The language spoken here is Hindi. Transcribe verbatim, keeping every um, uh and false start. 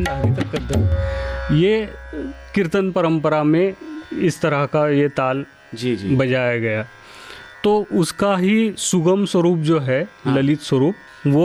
लहरी तक कद्दम, ये कीर्तन परंपरा में इस तरह का ये ताल जी जी बजाया गया। तो उसका ही सुगम स्वरूप जो है, हाँ। ललित स्वरूप, वो